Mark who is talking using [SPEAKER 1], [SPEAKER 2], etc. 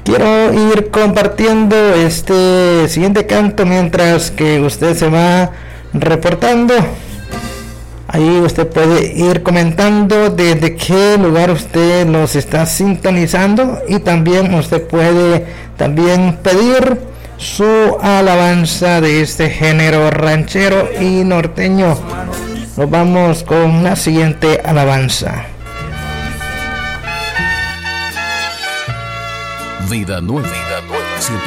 [SPEAKER 1] quiero ir compartiendo este siguiente canto mientras que usted se va reportando. Ahí usted puede ir comentando desde qué lugar usted nos está sintonizando, y también usted puede también pedir su alabanza de este género ranchero y norteño. Nos vamos con la siguiente alabanza.
[SPEAKER 2] Vida Nueva.